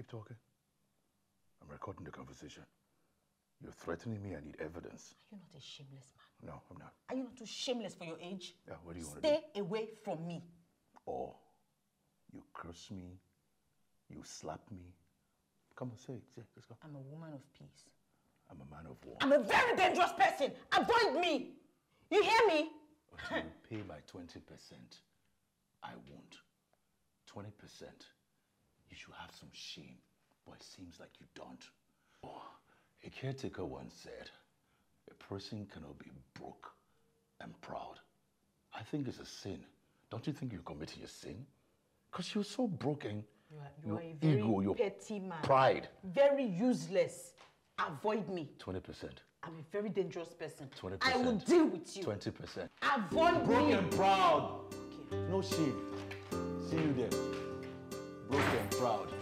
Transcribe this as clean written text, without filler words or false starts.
talking. I'm recording the conversation. You're threatening me. I need evidence. Are you not a shameless man? No, I'm not. Are you not too shameless for your age? Yeah, what do you want to do? Stay away from me. Or you curse me, you slap me. Come on, say it. Let's go. I'm a woman of peace. I'm a man of war. I'm a very dangerous person. Avoid me. You hear me? Until you pay my 20%, I won't. 20%. You should have some shame, but it seems like you don't. Oh, a caretaker once said, a person cannot be broke and proud. I think it's a sin. Don't you think you're committing a sin? Because you're so broken. You are a very ego, your petty man. Pride. Very useless. Avoid me. 20%. I'm a very dangerous person. 20%. I will deal with you. 20%. Avoid Broke me. and proud. Okay. No shame. See you there. Broke and proud.